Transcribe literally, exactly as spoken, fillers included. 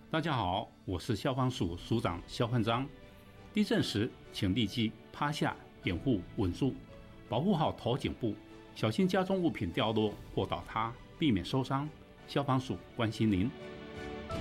大家好，我是消防署署长肖焕章。地震时，请立即趴下，掩护稳住，保护好头颈部，小心家中物品掉落或倒塌，避免受伤。消防署关心您。